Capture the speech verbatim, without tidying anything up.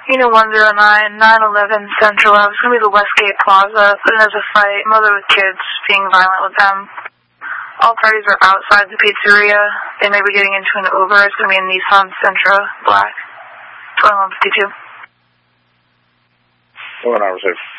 Unit one zero nine, nine eleven Central. It's going to be the Westgate Plaza. There's a fight. Mother with kids being violent with them. All parties are outside the pizzeria. They may be getting into an Uber. It's going to be a Nissan Sentra Black. twenty-one fifty-two. One hour six.